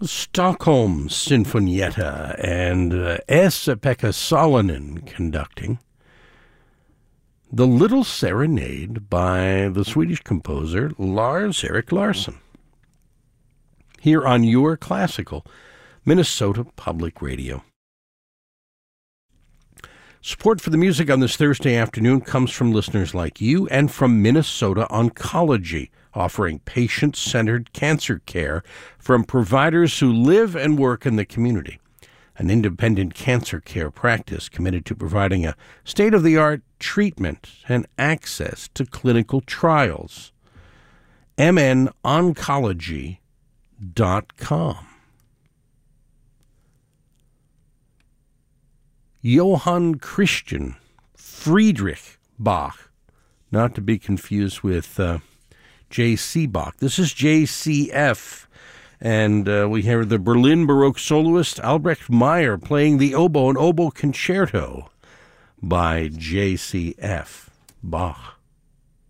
Stockholm Sinfonietta and Esa-Pekka Salonen conducting. The Little Serenade by the Swedish composer Lars-Erik Larsson. Here on Your Classical, Minnesota Public Radio. Support for the music on this Thursday afternoon comes from listeners like you and from Minnesota Oncology, offering patient-centered cancer care from providers who live and work in the community. An independent cancer care practice committed to providing a state-of-the-art treatment and access to clinical trials. mnoncology.com. Johann Christian Friedrich Bach, not to be confused with J.C. Bach. This is J.C.F., and we hear the Berlin Baroque soloist Albrecht Meyer playing the oboe, an oboe concerto by J.C.F. Bach.